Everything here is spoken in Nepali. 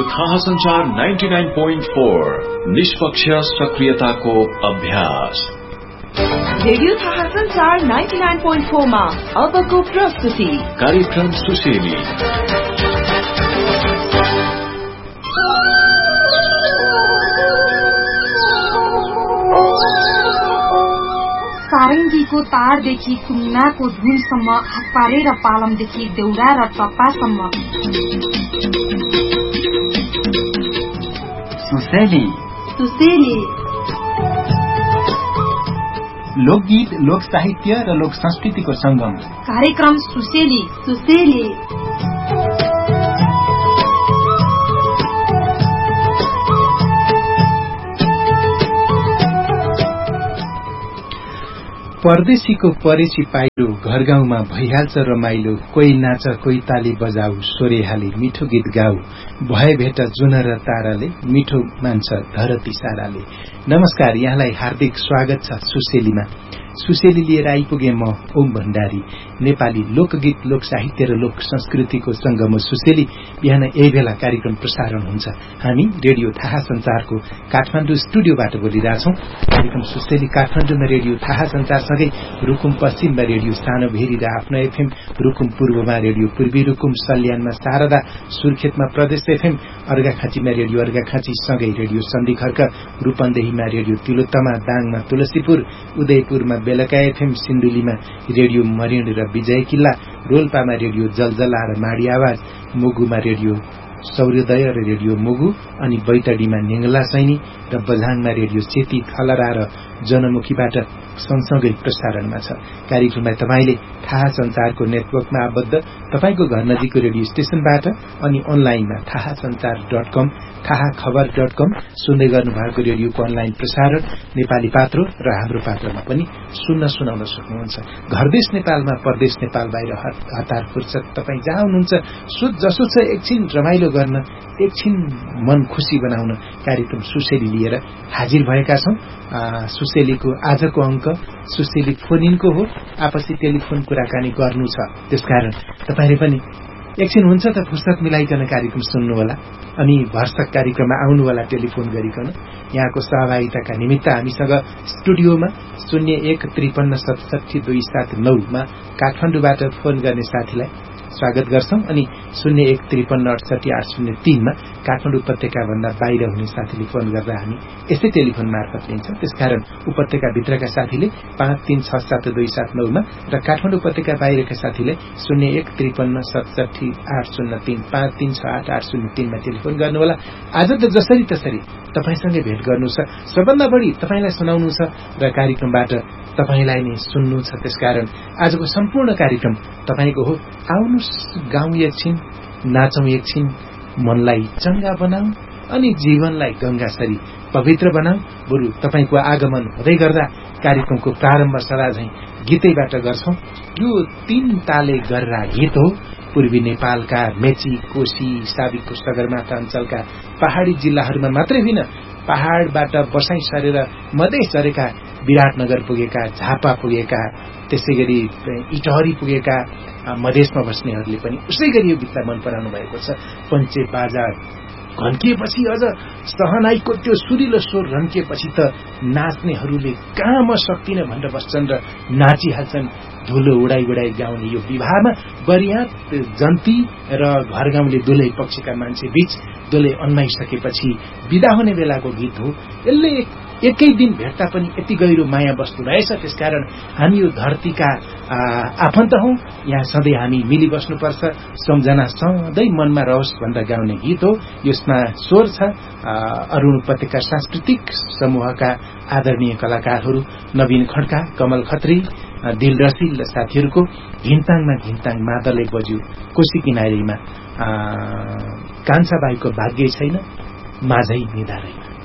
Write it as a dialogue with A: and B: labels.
A: थाहा संचार 99.4 निष्पक्ष सक्रियताको अभ्यास।
B: रेडियो थाहा संचार 99.4 मा अबको प्रस्तुति
A: कार्यक्रम सुसेली।
C: सारङ्गीको तारदेखि टुङ्नाको धुनसम्म, हातपारे र पालमदेखि देउरा र टप्पासम्म।
D: सुसेली
C: सुसेली
D: लोकगीत, लोक साहित्य र लोक संस्कृतिको संगम
C: कार्यक्रम सुसेली। सुसेली
D: परदेशीको परेची पाइलो, घर गाउँमा भइहाल्छ रमाइलो। कोही नाच, कोही ताली बजाऊ, सोरे हाली मिठो गीत गाऊ। भए भेट जुन र ताराले, मिठो मान्छ धरती साराले। नमस्कार, यहाँलाई हार्दिक स्वागत छ सुसेलीमा। सुसेली लिएर आइपुगे म ओम भण्डारी। नेपाली लोकगीत, लोक साहित्य र लोक संस्कृतिको संगम सुसेली। बिहान यही बेला कार्यक्रम प्रसारण हुन्छ। हामी रेडियो थाहा संचारको काठमाडौँ स्टुडियोबाट बोलिरहेछौं। कार्यक्रम सुसेली काठमाडौँमा रेडियो थाहा संचारसँगै रुकुम पश्चिममा रेडियो सानो भेरी र आफ्नो एफएम, रुकुम पूर्वमा रेडियो पूर्वी रुकुम, सल्यानमा शारदा, सुर्खेतमा प्रदेश एफएम, अर्घाखाँचीमा रेडियो अर्घाखाँची सँगै रेडियो सन्धिखर्क, रूपन्देहीमा रेडियो तिलोत्तमा, दाङमा तुलसीपुर, उदयपुरमा बेलका एफएम, सिन्धुलीमा रेडियो मरिण र विजय किल्ला, रोल्पामा रेडियो जलजला र माडी आवाज, मुगुमा रेडियो सौर्योदय र रेडियो मुगु, अनि बैतडीमा नेङ्गला सैनी र बझाङमा रेडियो सेती, थलरा र जनमुखीबाट सँगसँगै प्रसारणमा छ। कार्यक्रमलाई तपाईले थाहा संचारको नेटवर्कमा आबद्ध तपाईको घर नजिकको रेडियो स्टेशनबाट अनि अनलाइनमा थाहासंचार.com, थाहाखबर.com सुन्दै गर्नुभएको रेडियोको अनलाइन प्रसारण नेपाली पात्रो र हाम्रो पात्रमा पनि सुनाउन सक्नुहुन्छ। घरदेश नेपालमा, परदेश नेपाल बाहिर हतार फुर्सद तपाईँ जहाँ हुनुहुन्छ जसो छ एकछिन रमाइलो गर्न, एकछिन मन खुसी बनाउन कार्यक्रम सुसेली लिएर हाजिर भएका छौं। सुसेलीको आजको अंक सुसेली फोन इनको हो। आपसी टेलिफोन कुराकानी गर्नु छ, त्यसकारण तपाईले पनि एकछिन हुन्छ त फुर्सद मिलाइकन कार्यक्रम सुन्नुहोला अनि भर्सक कार्यक्रममा आउनुहोला टेलिफोन गरिकन। यहाँको सहभागिताका निमित्त हामीसँग स्टुडियोमा 0153677279 मा काठमाडौँबाट फोन गर्ने साथीलाई स्वागत गर्छौं अनि 0153680803 मा काठमाडौँ उपत्यका भन्दा बाहिर हुने साथीले फोन गर्दा हामी यसै टेलिफोन मार्फत लिन्छौं। त्यसकारण उपत्यका भित्रका साथीले 5367279 मा र काठमाडौँ उपत्यका बाहिरका साथीले 0153670803 5368803 मा टेलिफोन गर्नुहोला। आज त जसरी तसरी तपाईसँगै भेट गर्नु छ, सबभन्दा बढी तपाईलाई सुनाउनु छ र कार्यक्रमबाट तपाईलाई नै सुन्नु छ। त्यसकारण आजको सम्पूर्ण कार्यक्रम तपाईको हो। आउनुस् गाउँ एकछिन, नाचौं एकछिन, मनलाई चंगा बनाऊ अनि जीवनलाई गंगासरी पवित्र बनाऊ। बरु तपाईको आगमन हुँदै गर्दा कार्यक्रमको प्रारम्भ सदा झैं गीतैबाट गर्छौं। यो 3 ताले गर्रा गीत हो। पूर्वी नेपालका मेची, कोशी, साबिकको सगरमाथा अञ्चलका पहाड़ी जिल्लाहरूमा मात्रै होइन, पहाड़बाट बसाई सरेर मधेस झरेका, विराटनगर पुगेका, झापा पुगेका, त्यसैगरी इटहरी पुगेका मधेसमा बस्नेहरूले पनि उसै गरी यो गीतलाई मन पराउनु भएको छ। पञ्चे बाजा घन्किएपछि, अझ सहनाईको त्यो सुरिलो स्वर रन्किएपछि त नाच्नेहरूले कहाँ म सक्दिन भनेर बस्छन् र नाचिहाल्छन्। धुलो उडाई उडाई गाउने यो विवाहमा बरियात जन्ती र घर गाउँले दुलै पक्षका मान्छे बीच दुलै अन्माइसकेपछि विदा हुने बेलाको गीत हो। यसले एकै दिन भेट्दा पनि यति गहिरो माया बस्तु रहेछ। त्यसकारण हामी यो धरतीका आफन्त हौं, यहाँ सधैँ हामी मिली बस्नुपर्छ, सम्झना सधैँ मनमा रहोस् भनेर गाउने गीत हो। यसमा स्वर छ अरुण उपत्यका सांस्कृतिक समूहका आदरणीय कलाकारहरू नवीन खड्का, कमल खत्री, दिल रसिल र साथीहरूको। घिन्ताङमा घिन्ताङ मादले बज्यो, कोशी किनारीमा कान्छा बाईको भाग्य छैन, माझै निधारैमा।